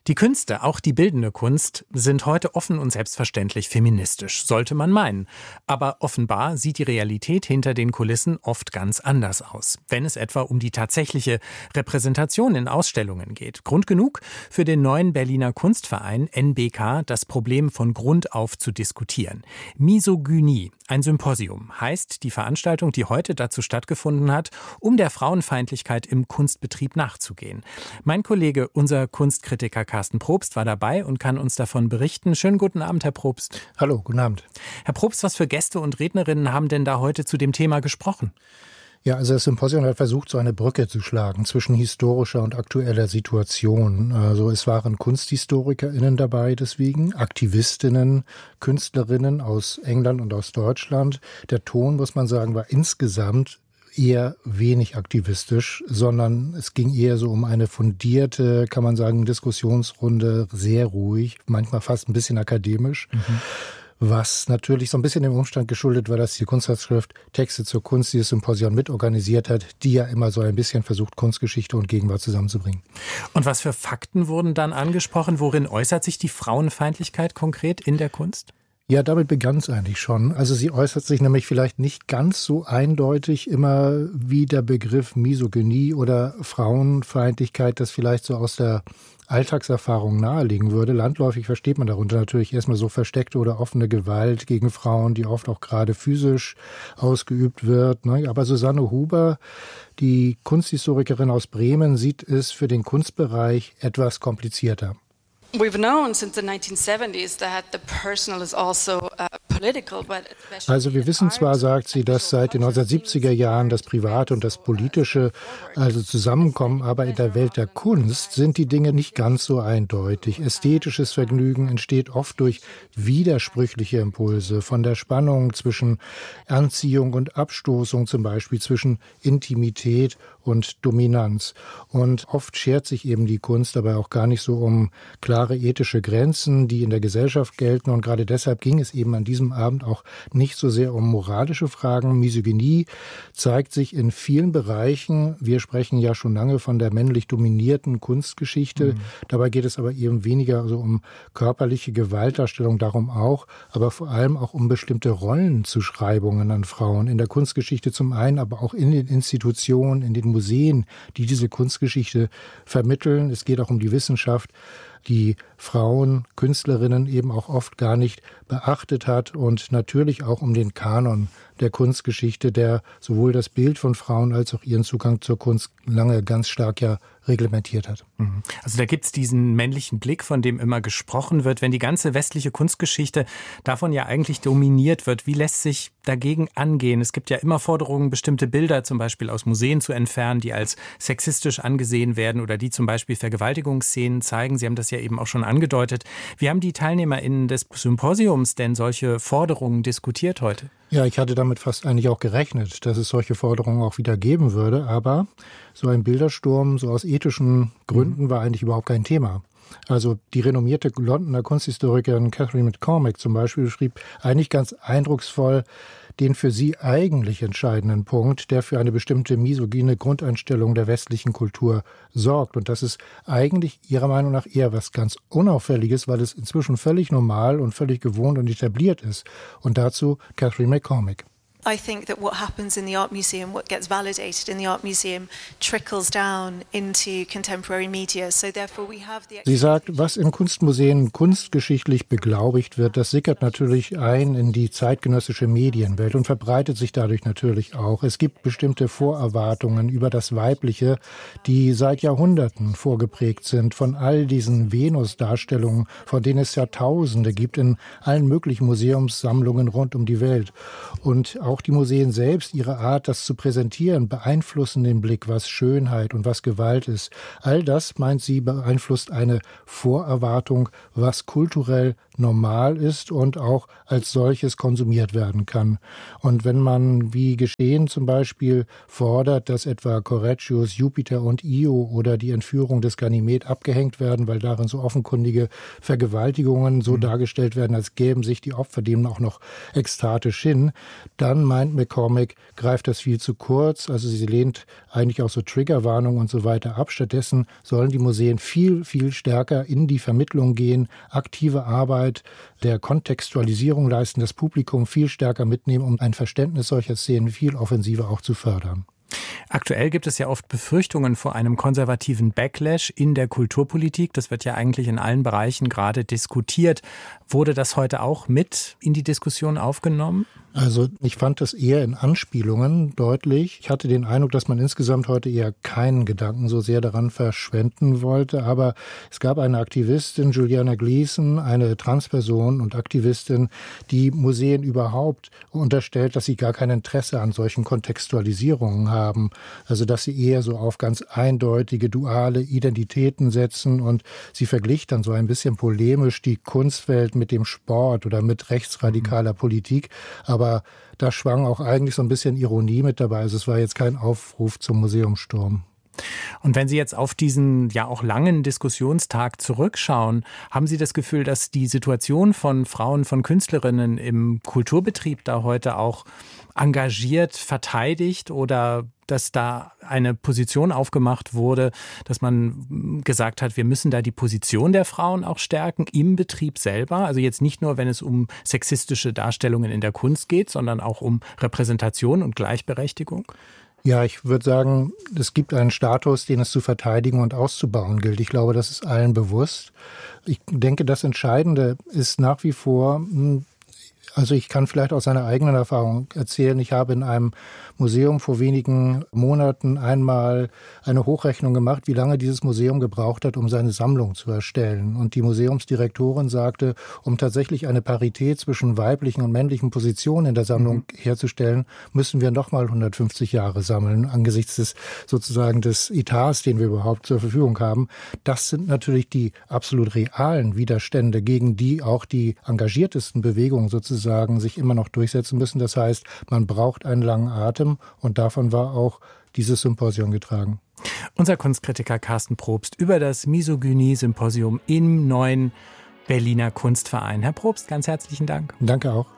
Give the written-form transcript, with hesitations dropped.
Die Künste, auch die bildende Kunst, sind heute offen und selbstverständlich feministisch, sollte man meinen. Aber offenbar sieht die Realität hinter den Kulissen oft ganz anders aus, wenn es etwa um die tatsächliche Repräsentation in Ausstellungen geht. Grund genug für den neuen Berliner Kunstverein NBK, das Problem von Grund auf zu diskutieren. Misogynie, ein Symposium, heißt die Veranstaltung, die heute dazu stattgefunden hat, um der Frauenfeindlichkeit im Kunstbetrieb nachzugehen. Mein Kollege, unser Kunstkritiker Carsten Probst, war dabei und kann uns davon berichten. Schönen guten Abend, Herr Probst. Hallo, guten Abend. Herr Probst, was für Gäste und Rednerinnen haben denn da heute zu dem Thema gesprochen? Ja, also das Symposium hat versucht, so eine Brücke zu schlagen zwischen historischer und aktueller Situation. Also es waren KunsthistorikerInnen dabei deswegen, Aktivistinnen, Künstlerinnen aus England und aus Deutschland. Der Ton, muss man sagen, war insgesamt eher wenig aktivistisch, sondern es ging eher so um eine fundierte, kann man sagen, Diskussionsrunde, sehr ruhig, manchmal fast ein bisschen akademisch. Was natürlich so ein bisschen dem Umstand geschuldet war, dass die Kunstzeitschrift Texte zur Kunst dieses Symposium mitorganisiert hat, die ja immer so ein bisschen versucht, Kunstgeschichte und Gegenwart zusammenzubringen. Und was für Fakten wurden dann angesprochen? Worin äußert sich die Frauenfeindlichkeit konkret in der Kunst? Ja, damit begann es eigentlich schon. Also sie äußert sich nämlich vielleicht nicht ganz so eindeutig immer wie der Begriff Misogynie oder Frauenfeindlichkeit, das vielleicht so aus der Alltagserfahrung nahelegen würde. Landläufig versteht man darunter natürlich erstmal so versteckte oder offene Gewalt gegen Frauen, die oft auch gerade physisch ausgeübt wird. Aber Susanne Huber, die Kunsthistorikerin aus Bremen, sieht es für den Kunstbereich etwas komplizierter. Also wir wissen zwar, sagt sie, dass seit den 1970er Jahren das Private und das Politische also zusammenkommen, aber in der Welt der Kunst sind die Dinge nicht ganz so eindeutig. Ästhetisches Vergnügen entsteht oft durch widersprüchliche Impulse, von der Spannung zwischen Anziehung und Abstoßung, zum Beispiel zwischen Intimität und Dominanz. Und oft schert sich eben die Kunst dabei auch gar nicht so um klare ethische Grenzen, die in der Gesellschaft gelten. Und gerade deshalb ging es eben an diesem Abend auch nicht so sehr um moralische Fragen. Misogynie zeigt sich in vielen Bereichen. Wir sprechen ja schon lange von der männlich dominierten Kunstgeschichte. Dabei geht es aber eben weniger so um körperliche Gewaltdarstellung, darum auch, aber vor allem auch um bestimmte Rollenzuschreibungen an Frauen. In der Kunstgeschichte zum einen, aber auch in den Institutionen, in den Museen, die diese Kunstgeschichte vermitteln. Es geht auch um die Wissenschaft, die Frauen, Künstlerinnen eben auch oft gar nicht beachtet hat, und natürlich auch um den Kanon der Kunstgeschichte, der sowohl das Bild von Frauen als auch ihren Zugang zur Kunst lange ganz stark ja reglementiert hat. Also da gibt's diesen männlichen Blick, von dem immer gesprochen wird, wenn die ganze westliche Kunstgeschichte davon ja eigentlich dominiert wird. Wie lässt sich dagegen angehen? Es gibt ja immer Forderungen, bestimmte Bilder zum Beispiel aus Museen zu entfernen, die als sexistisch angesehen werden oder die zum Beispiel Vergewaltigungsszenen zeigen. Sie haben das ja eben auch schon angedeutet. Wie haben die TeilnehmerInnen des Symposiums denn solche Forderungen diskutiert heute? Ja, ich hatte damit fast eigentlich auch gerechnet, dass es solche Forderungen auch wieder geben würde. Aber so ein Bildersturm, so aus ethischen Gründen, war eigentlich überhaupt kein Thema. Also die renommierte Londoner Kunsthistorikerin Catherine McCormack zum Beispiel schrieb eigentlich ganz eindrucksvoll den für sie eigentlich entscheidenden Punkt, der für eine bestimmte misogyne Grundeinstellung der westlichen Kultur sorgt. Und das ist eigentlich ihrer Meinung nach eher was ganz Unauffälliges, weil es inzwischen völlig normal und völlig gewohnt und etabliert ist. Und dazu Catherine McCormack. I think that what happens in the art museum, what gets validated in the art museum, trickles down into contemporary media. So therefore we have the... Sie sagt, was in Kunstmuseen kunstgeschichtlich beglaubigt wird, das sickert natürlich ein in die zeitgenössische Medienwelt und verbreitet sich dadurch natürlich auch. Es gibt bestimmte Vorerwartungen über das Weibliche, die seit Jahrhunderten vorgeprägt sind von all diesen Venus-Darstellungen, von denen es Jahrtausende gibt in allen möglichen Museumssammlungen rund um die Welt. Und auch die Museen selbst, ihre Art, das zu präsentieren, beeinflussen den Blick, was Schönheit und was Gewalt ist. All das, meint sie, beeinflusst eine Vorerwartung, was kulturell normal ist und auch als solches konsumiert werden kann. Und wenn man, wie geschehen zum Beispiel, fordert, dass etwa Correccios Jupiter und Io oder die Entführung des Ganymed abgehängt werden, weil darin so offenkundige Vergewaltigungen so dargestellt werden, als gäben sich die Opfer dem auch noch ekstatisch hin, dann meint McCormick, greift das viel zu kurz. Also sie lehnt eigentlich auch so Triggerwarnungen und so weiter ab. Stattdessen sollen die Museen viel, viel stärker in die Vermittlung gehen, aktive Arbeit der Kontextualisierung leisten, das Publikum viel stärker mitnehmen, um ein Verständnis solcher Szenen viel offensiver auch zu fördern. Aktuell gibt es ja oft Befürchtungen vor einem konservativen Backlash in der Kulturpolitik. Das wird ja eigentlich in allen Bereichen gerade diskutiert. Wurde das heute auch mit in die Diskussion aufgenommen? Also ich fand das eher in Anspielungen deutlich. Ich hatte den Eindruck, dass man insgesamt heute eher keinen Gedanken so sehr daran verschwenden wollte. Aber es gab eine Aktivistin, Juliana Gleason, eine Transperson und Aktivistin, die Museen überhaupt unterstellt, dass sie gar kein Interesse an solchen Kontextualisierungen haben. Also dass sie eher so auf ganz eindeutige duale Identitäten setzen. Und sie verglich dann so ein bisschen polemisch die Kunstwelt mit dem Sport oder mit rechtsradikaler Politik. Aber da schwang auch eigentlich so ein bisschen Ironie mit dabei. Also es war jetzt kein Aufruf zum Museumssturm. Und wenn Sie jetzt auf diesen ja auch langen Diskussionstag zurückschauen, haben Sie das Gefühl, dass die Situation von Frauen, von Künstlerinnen im Kulturbetrieb da heute auch engagiert verteidigt oder dass da eine Position aufgemacht wurde, dass man gesagt hat, wir müssen da die Position der Frauen auch stärken im Betrieb selber? Also jetzt nicht nur, wenn es um sexistische Darstellungen in der Kunst geht, sondern auch um Repräsentation und Gleichberechtigung? Ja, ich würde sagen, es gibt einen Status, den es zu verteidigen und auszubauen gilt. Ich glaube, das ist allen bewusst. Ich denke, das Entscheidende ist nach wie vor, also ich kann vielleicht aus einer eigenen Erfahrung erzählen. Ich habe in einem Museum vor wenigen Monaten einmal eine Hochrechnung gemacht, wie lange dieses Museum gebraucht hat, um seine Sammlung zu erstellen. Und die Museumsdirektorin sagte, um tatsächlich eine Parität zwischen weiblichen und männlichen Positionen in der Sammlung herzustellen, müssen wir nochmal 150 Jahre sammeln, angesichts des sozusagen des Etats, den wir überhaupt zur Verfügung haben. Das sind natürlich die absolut realen Widerstände, gegen die auch die engagiertesten Bewegungen sozusagen sich immer noch durchsetzen müssen. Das heißt, man braucht einen langen Atem und davon war auch dieses Symposium getragen. Unser Kunstkritiker Carsten Probst über das Misogynie-Symposium im neuen Berliner Kunstverein. Herr Probst, ganz herzlichen Dank. Danke auch.